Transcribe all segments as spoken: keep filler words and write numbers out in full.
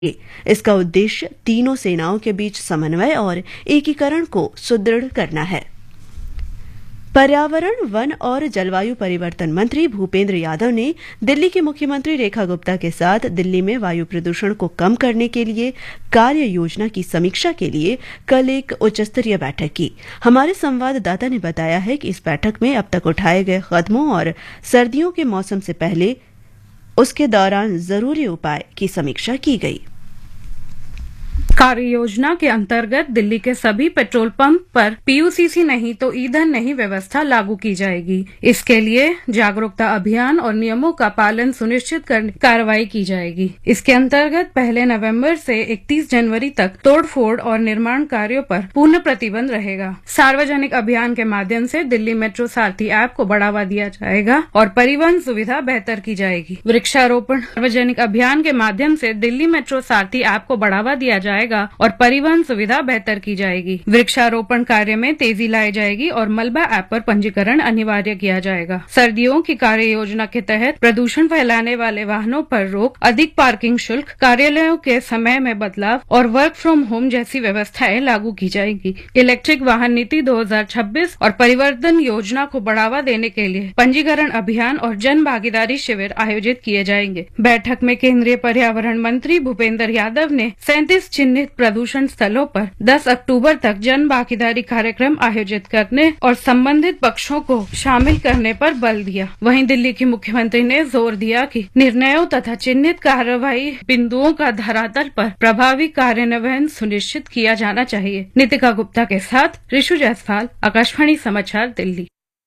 इसका उद्देश्य तीनों सेनाओं के बीच समन्वय और एकीकरण को सुदृढ़ करना है। पर्यावरण, वन और जलवायु परिवर्तन मंत्री भूपेंद्र यादव ने दिल्ली की मुख्यमंत्री रेखा गुप्ता के साथ दिल्ली में वायु प्रदूषण को कम करने के लिए कार्य योजना की समीक्षा के लिए कल एक उच्च स्तरीय बैठक की। हमारे संवाददाता ने बताया है कि इस बैठक में अब तक उठाए गए कदमों और सर्दियों के मौसम से पहले उसके दौरान जरूरी उपाय की समीक्षा की गई। कार्य योजना के अंतर्गत दिल्ली के सभी पेट्रोल पंप पर पीयूसीसी नहीं तो ईंधन नहीं व्यवस्था लागू की जाएगी। इसके लिए जागरूकता अभियान और नियमों का पालन सुनिश्चित करने कार्रवाई की जाएगी। इसके अंतर्गत पहले नवंबर से इकतीस जनवरी तक तोड़फोड़ और निर्माण कार्यों पर पूर्ण प्रतिबंध रहेगा। सार्वजनिक अभियान के माध्यम से दिल्ली मेट्रो सारथी ऐप को बढ़ावा दिया जाएगा और परिवहन सुविधा बेहतर की जाएगी। वृक्षारोपण, सार्वजनिक अभियान के माध्यम से दिल्ली मेट्रो सारथी ऐप को बढ़ावा दिया जाएगा और परिवहन सुविधा बेहतर की जाएगी। वृक्षारोपण कार्य में तेजी लाई जाएगी और मलबा ऐप पर पंजीकरण अनिवार्य किया जाएगा। सर्दियों की कार्य योजना के तहत प्रदूषण फैलाने वाले वाहनों पर रोक, अधिक पार्किंग शुल्क, कार्यालयों के समय में बदलाव और वर्क फ्रॉम होम जैसी व्यवस्थाएं लागू की जाएगी। इलेक्ट्रिक वाहन नीति दो हज़ार छब्बीस और परिवर्तन योजना को बढ़ावा देने के लिए पंजीकरण अभियान और जन भागीदारी शिविर आयोजित किए जाएंगे। बैठक में केंद्रीय पर्यावरण मंत्री भूपेंद्र यादव ने सैंतीस चिन्हित प्रदूषण स्थलों पर दस अक्टूबर तक जन भागीदारी कार्यक्रम आयोजित करने और संबंधित पक्षों को शामिल करने पर बल दिया। वहीं दिल्ली की मुख्यमंत्री ने जोर दिया कि निर्णयों तथा चिन्हित कार्रवाई बिंदुओं का धरातल पर प्रभावी कार्यान्वयन सुनिश्चित किया जाना चाहिए। नितिका गुप्ता के साथ ऋषु जायसवाल, आकाशवाणी समाचार, दिल्ली।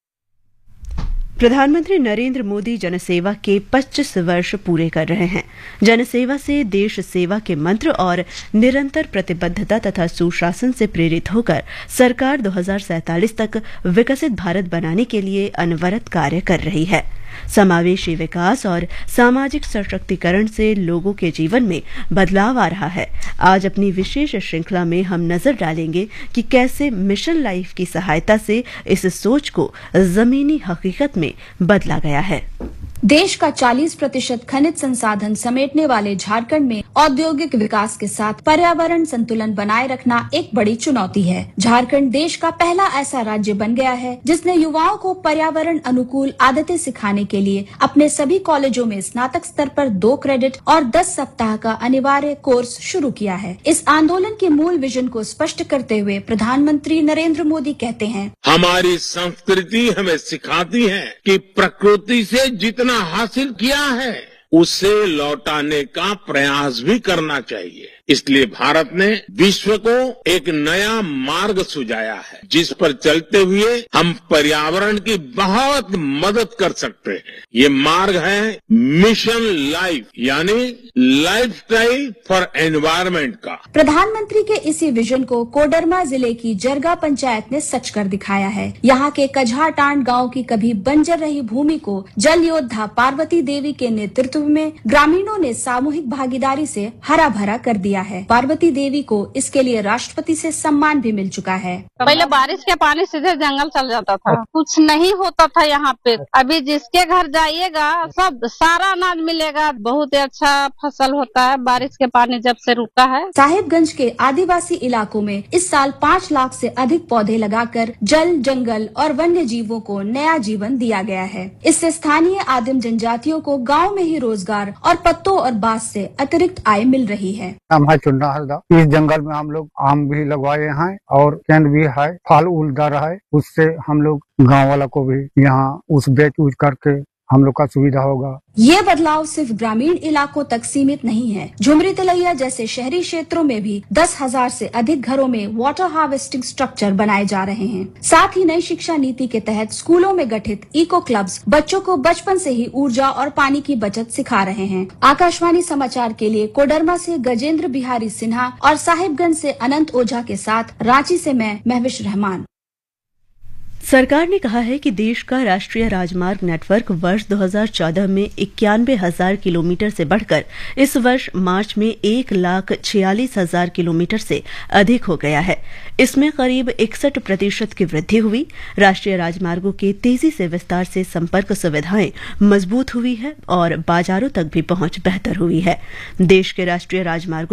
प्रधानमंत्री नरेंद्र मोदी जनसेवा के पच्चीस वर्ष पूरे कर रहे हैं। जनसेवा से देश सेवा के मंत्र और निरंतर प्रतिबद्धता तथा सुशासन से प्रेरित होकर सरकार दो हज़ार सैंतालीस तक विकसित भारत बनाने के लिए अनवरत कार्य कर रही है। समावेशी विकास और सामाजिक सशक्तिकरण से लोगों के जीवन में बदलाव आ रहा है। आज अपनी विशेष श्रृंखला में हम नजर डालेंगे कि कैसे मिशन लाइफ की सहायता से इस सोच को जमीनी हकीकत में बदला गया है। देश का चालीस प्रतिशत खनिज संसाधन समेटने वाले झारखंड में औद्योगिक विकास के साथ पर्यावरण संतुलन बनाए रखना एक बड़ी चुनौती है। झारखंड देश का पहला ऐसा राज्य बन गया है जिसने युवाओं को पर्यावरण अनुकूल आदतें सिखाने के लिए अपने सभी कॉलेजों में स्नातक स्तर पर दो क्रेडिट और दस सप्ताह का अनिवार्य कोर्स शुरू किया है। इस आंदोलन के मूल विजन को स्पष्ट करते हुए प्रधानमंत्री नरेंद्र मोदी कहते हैं, हमारी संस्कृति हमें सिखाती है कि प्रकृति से जितना हासिल किया है उसे लौटाने का प्रयास भी करना चाहिए। इसलिए भारत ने विश्व को एक नया मार्ग सुझाया है जिस पर चलते हुए हम पर्यावरण की बहुत मदद कर सकते हैं। ये मार्ग है मिशन लाइफ, यानी लाइफस्टाइल फॉर एनवायरनमेंट का। प्रधानमंत्री के इसी विजन को कोडरमा जिले की जरगा पंचायत ने सच कर दिखाया है। यहाँ के कझाटांड गांव की कभी बंजर रही भूमि को जल योद्धा पार्वती देवी के नेतृत्व में ग्रामीणों ने सामूहिक भागीदारी से हरा भरा कर दिया है। पार्वती देवी को इसके लिए राष्ट्रपति से सम्मान भी मिल चुका है। पहले बारिश के पानी सीधे जंगल चल जाता था, कुछ नहीं होता था यहाँ पे। अभी जिसके घर जाइएगा सब सारा अनाज मिलेगा, बहुत अच्छा फसल होता है बारिश के पानी जब से रुका है। साहिबगंज के आदिवासी इलाकों में इस साल पाँच लाख से अधिक पौधे लगाकर जल, जंगल और वन्य जीवों को नया जीवन दिया गया है। इससे स्थानीय आदिम जनजातियों को गाँव में ही रोजगार और पत्तों और बांस से अतिरिक्त आय मिल रही है। चुनना है। इस जंगल में हम लोग आम भी लगवाए हैं और कैंड भी है, फल उलदार है। उससे हम लोग गांव वाला को भी यहाँ उस बेच उच करके हम लोग का सुविधा होगा। ये बदलाव सिर्फ ग्रामीण इलाकों तक सीमित नहीं है। झुमरी तिलैया जैसे शहरी क्षेत्रों में भी दस हजार से अधिक घरों में वाटर हार्वेस्टिंग स्ट्रक्चर बनाए जा रहे हैं। साथ ही नई शिक्षा नीति के तहत स्कूलों में गठित इको क्लब्स बच्चों को बचपन से ही ऊर्जा और पानी की बचत सिखा रहे हैं। आकाशवाणी समाचार के लिए कोडरमा से गजेंद्र बिहारी सिन्हा और साहिबगंज से अनंत ओझा के साथ रांची से मैं महविश रहमान। सरकार ने कहा है कि देश का राष्ट्रीय राजमार्ग नेटवर्क वर्ष दो हज़ार चौदह में इक्यानवे हजार किलोमीटर से बढ़कर इस वर्ष मार्च में एक लाख छियालीस हजार किलोमीटर से अधिक हो गया है। इसमें करीब इकसठ प्रतिशत की वृद्धि हुई। राष्ट्रीय राजमार्गों के तेजी से विस्तार से संपर्क सुविधाएं मजबूत हुई है और बाजारों तक भी पहुंच बेहतर हुई है। देश के राष्ट्रीय राजमार्गों